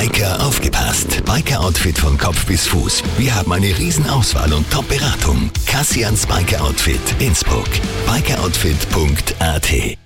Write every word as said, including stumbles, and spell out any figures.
Biker aufgepasst. Biker-Outfit von Kopf bis Fuß. Wir haben eine Riesenauswahl und Top-Beratung. Cassians Biker-Outfit, Innsbruck. biker outfit punkt a t